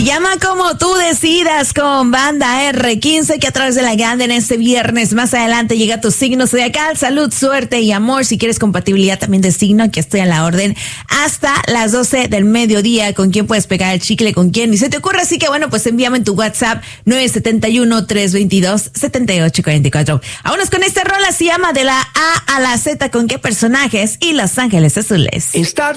Llama como tú decidas con Banda R15, que a través de la GAND en este viernes más adelante llega tu signo zodiacal, salud, suerte y amor. Si quieres compatibilidad también de signo, aquí estoy a la orden hasta las 12 del mediodía. ¿Con quién puedes pegar el chicle? ¿Con quién? Ni se te ocurre, así que bueno, pues envíame en tu WhatsApp 971-322-7844. Vámonos con esta rola, se llama De la A a la Z, ¿con qué personajes? Y Los Ángeles Azules.